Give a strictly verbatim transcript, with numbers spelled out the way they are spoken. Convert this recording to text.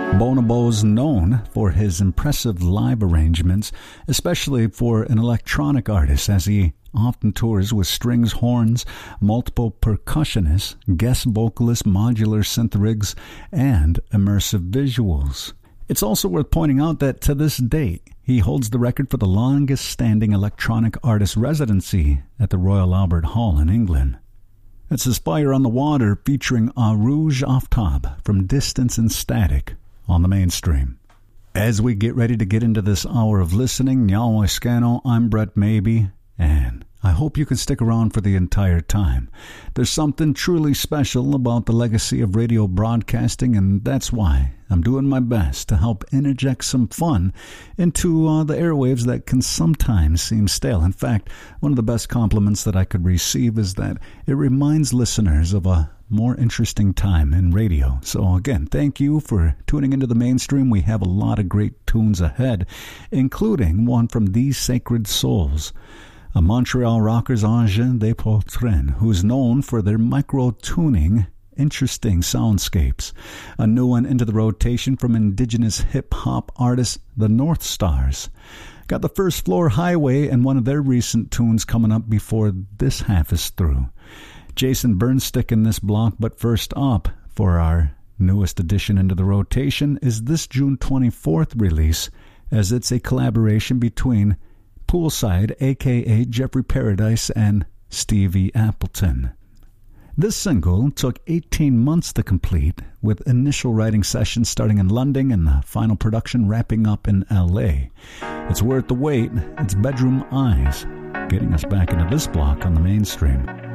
Bonobo's known for his impressive live arrangements, especially for an electronic artist, as he often tours with strings, horns, multiple percussionists, guest vocalists, modular synth rigs, and immersive visuals. It's also worth pointing out that to this date, he holds the record for the longest-standing electronic artist residency at the Royal Albert Hall in England. It's his Fire on the Water featuring A Rouge Aftab from Distance and Static on the Mainstream. As we get ready to get into this hour of listening, Nyawa Scano, I'm Brett Maybe, and I hope you can stick around for the entire time. There's something truly special about the legacy of radio broadcasting, and that's why I'm doing my best to help interject some fun into uh, the airwaves that can sometimes seem stale. In fact, one of the best compliments that I could receive is that it reminds listeners of a more interesting time in radio. So again, thank you for tuning into the Mainstream. We have a lot of great tunes ahead, including one from These Sacred Souls, a Montreal rockers Angers de Portren, who's known for their micro-tuning interesting soundscapes. A new one into the rotation from indigenous hip-hop artists, the North Stars. Got the First Floor Highway and one of their recent tunes coming up before this half is through. Jason Burnstick in this block, but first up for our newest addition into the rotation is this June twenty-fourth release, as it's a collaboration between Poolside, aka Jeffrey Paradise, and Stevie Appleton. This single took eighteen months to complete, with initial writing sessions starting in London and the final production wrapping up in L A. It's worth the wait. It's Bedroom Eyes, getting us back into this block on the Mainstream.